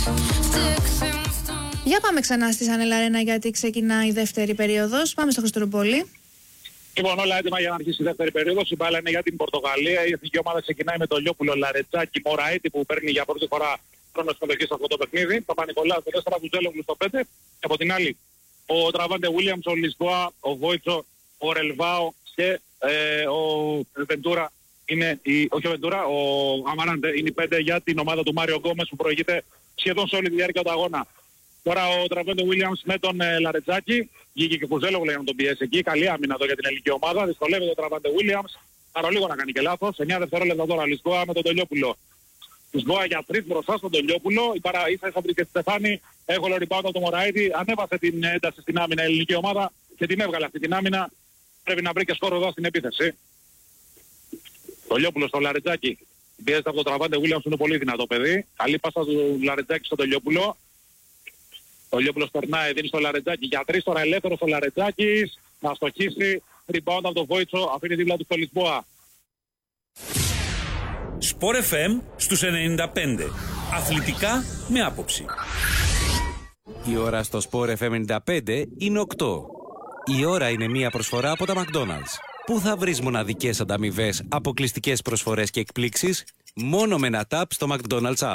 Για πάμε ξανά στη Σανέλ Αρένα, γιατί ξεκινάει η δεύτερη περίοδος. Πάμε στο Χριστορουπόλη. Λοιπόν, όλα έτοιμα για να αρχίσει η δεύτερη περίοδος. Η μπάλα είναι για την Πορτογαλία. Η εθνική ομάδα ξεκινάει με το Λιόπουλο, Λαρετζάκη, Μωραήτη που παίρνει για πρώτη φορά χρόνο συμμετοχή σε αυτό το παιχνίδι. Παπα-Νικολάου στο 4, Βουζέλογλου στο 5. Και από την άλλη, ο Τραβάντε Βίλιαμς, ο Λισβόα, ο Βόιτσο, ο Ρελβάο και ο Βεντούρα. Όχι ο Βεντούρα, ο Αμαράντε είναι οι 5 για την ομάδα του Μάριο Γκόμες που προηγείται σχεδόν σε όλη τη διάρκεια του αγώνα. Τώρα ο Τραβάντε Βίλιαμς με τον Λαρετζάκη. Βγήκε και Κουζέλογλου για να τον πιέσει εκεί. Καλή άμυνα εδώ για την ελληνική ομάδα. Δυσκολεύεται ο Τραβάντε Βίλιαμς. Παρολίγο να κάνει και λάθος. 9 δευτερόλεπτα τώρα Λισβόα με τον Τελειόπουλο. Λισβόα για 3 μπροστά στον Τελειόπουλο. Ίσα βρήκε τη Στεφάνη. Εύκολο rebound από τον Μωραήτη. Ανέβασε την ένταση στην άμυνα η ελληνική ομάδα και την έβγαλε αυτή την άμυνα. Πρέπει να βρει και σκόρο εδώ στην επίθεση. Τελειόπουλο στο Λαρετζάκη. Πιέζεται από τον Τραβάντε Βίλιαμς, είναι πολύ δυνατό παιδί. Καλή πάσα του Λαρετζάκη στο Τελειόπουλο. Ο Λιόπουλος περνάει, δίνει στο Λαρετζάκη για 3, τώρα ελεύθερος ο Λαρετζάκης, να στοχίσει, rebound από τον Βόιτσο, αφήνει δίπλα του στο Λισβόα. Σπορ FM στους 95. Αθλητικά με άποψη. Η ώρα στο Σπορ FM 95 είναι 8. Η ώρα είναι μια προσφορά από τα McDonald's. Πού θα βρεις μοναδικές ανταμοιβές, αποκλειστικές προσφορές και εκπλήξεις? Μόνο με ένα tap στο McDonald's app.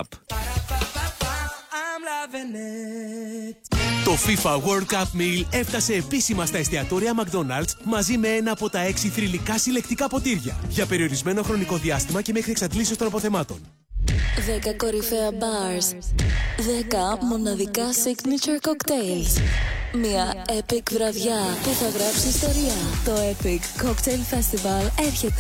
Το FIFA World Cup Meal έφτασε επίσημα στα εστιατόρια McDonald's μαζί με ένα από τα 6 θρυλικά συλλεκτικά ποτήρια για περιορισμένο χρονικό διάστημα και μέχρι εξαντλήσεως των αποθεμάτων. 10 κορυφαία bars, 10 μοναδικά signature cocktails. Μια epic βραδιά που θα γράψει ιστορία. Το Epic Cocktail Festival έρχεται